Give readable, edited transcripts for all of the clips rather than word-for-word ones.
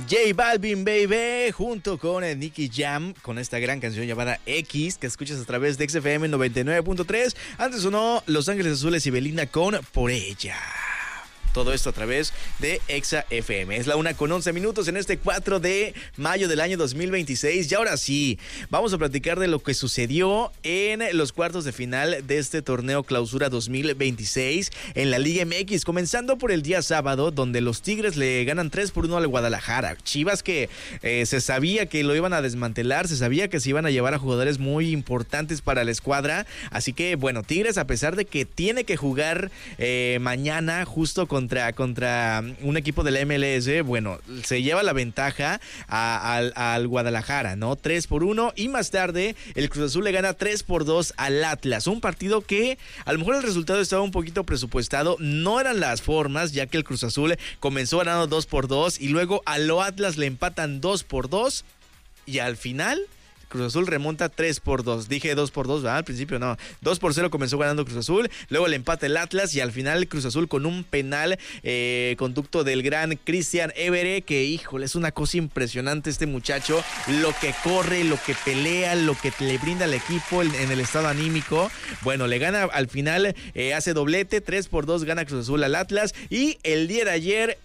J Balvin, baby, junto con Nicky Jam, con esta gran canción llamada X, que escuchas a través de XFM 99.3. Antes sonó Los Ángeles Azules y Belinda con Por Ella. Todo esto a través de Exa FM. Es la 1:11 en este 4 de mayo del año 2026. Y ahora sí, vamos a platicar de lo que sucedió en los cuartos de final de este torneo Clausura 2026 en la Liga MX. Comenzando por el día sábado, donde los Tigres le ganan 3-1 al Guadalajara. Chivas que se sabía que lo iban a desmantelar, se sabía que se iban a llevar a jugadores muy importantes para la escuadra. Así que, bueno, Tigres, a pesar de que tiene que jugar mañana justo contra un equipo de la MLS, bueno, se lleva la ventaja al Guadalajara, ¿no? 3-1, y más tarde el Cruz Azul le gana 3-2 al Atlas. Un partido que a lo mejor el resultado estaba un poquito presupuestado, no eran las formas, ya que el Cruz Azul comenzó ganando 2-2 y luego a lo Atlas le empatan 2-2 y al final Cruz Azul remonta 3-2. Dije 2-2, ¿verdad? Al principio no. 2-0 comenzó ganando Cruz Azul. Luego le empata el Atlas y al final el Cruz Azul con un penal conducto del gran Christian Évere, que híjole, es una cosa impresionante este muchacho. Lo que corre, lo que pelea, lo que le brinda al equipo en el estado anímico. Bueno, le gana al final, hace doblete, 3-2 gana Cruz Azul al Atlas. Y el día de ayer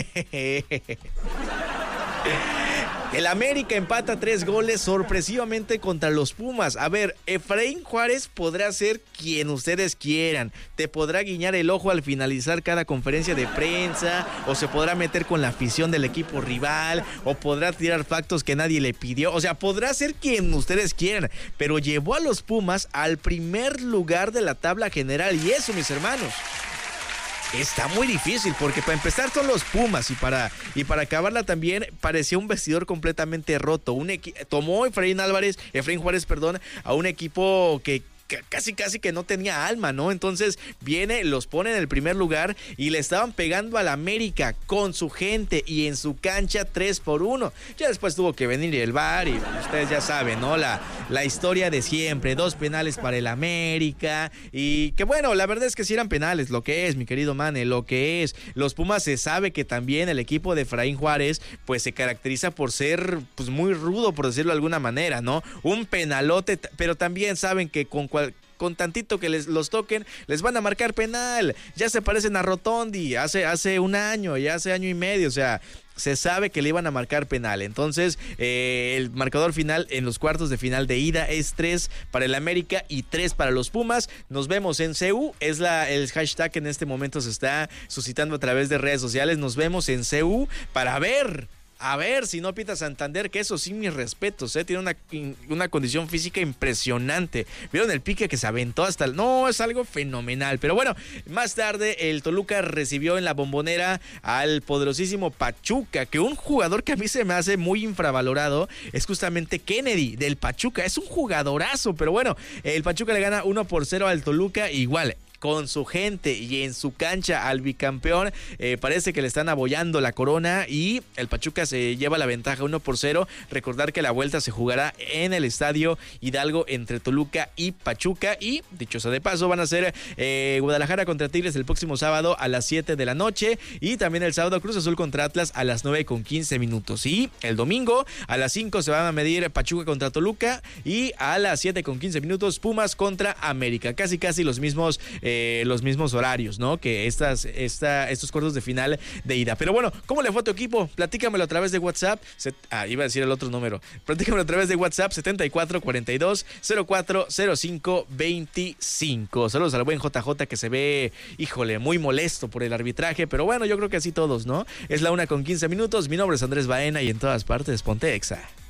el América empata 3 goles sorpresivamente contra los Pumas. A ver, Efraín Juárez podrá ser quien ustedes quieran. Te podrá guiñar el ojo al finalizar cada conferencia de prensa, o se podrá meter con la afición del equipo rival, o podrá tirar factos que nadie le pidió. O sea, podrá ser quien ustedes quieran, pero llevó a los Pumas al primer lugar de la tabla general. Y eso, mis hermanos, está muy difícil, porque para empezar son los Pumas y para acabarla también parecía un vestidor completamente roto. Tomó Efraín Juárez, a un equipo que casi que no tenía alma, ¿no? Entonces viene, los pone en el primer lugar y le estaban pegando al América con su gente y en su cancha 3-1. Ya después tuvo que venir el VAR y ustedes ya saben, ¿no? La historia de siempre, 2 penales para el América, y que bueno, la verdad es que sí eran penales, lo que es, mi querido Mane, lo que es. Los Pumas, se sabe que también el equipo de Efraín Juárez pues se caracteriza por ser pues muy rudo, por decirlo de alguna manera, ¿no? Un penalote, pero también saben que con tantito que los toquen, les van a marcar penal. Ya se parecen a Rotondi hace un año, ya hace año y medio, o sea, se sabe que le iban a marcar penal. Entonces, el marcador final en los cuartos de final de ida es 3 para el América y 3 para los Pumas. Nos vemos en CU, es el hashtag que en este momento se está suscitando a través de redes sociales. Nos vemos en CU para ver. A ver si no pita Santander, que eso sí, mis respetos, tiene una condición física impresionante. ¿Vieron el pique que se aventó hasta No, es algo fenomenal. Pero bueno, más tarde el Toluca recibió en la Bombonera al poderosísimo Pachuca, que un jugador que a mí se me hace muy infravalorado es justamente Kennedy del Pachuca. Es un jugadorazo, pero bueno, el Pachuca le gana 1-0 al Toluca, igual con su gente y en su cancha al bicampeón. Parece que le están abollando la corona y el Pachuca se lleva la ventaja 1-0. Recordar que la vuelta se jugará en el Estadio Hidalgo entre Toluca y Pachuca, y dicho sea de paso, van a ser Guadalajara contra Tigres el próximo sábado a las 7 de la noche, y también el sábado Cruz Azul contra Atlas a las 9:15, y el domingo a las 5 se van a medir Pachuca contra Toluca, y a las 7:15 Pumas contra América. Casi los mismos horarios, ¿no? Que estos cuartos de final de ida. Pero bueno, ¿cómo le fue a tu equipo? Platícamelo a través de WhatsApp. Iba a decir el otro número. Platícamelo a través de WhatsApp 7442-040525. Saludos al buen JJ, que se ve, híjole, muy molesto por el arbitraje, pero bueno, yo creo que así todos, ¿no? Es la 1:15. Mi nombre es Andrés Baena y en todas partes ponte Exa.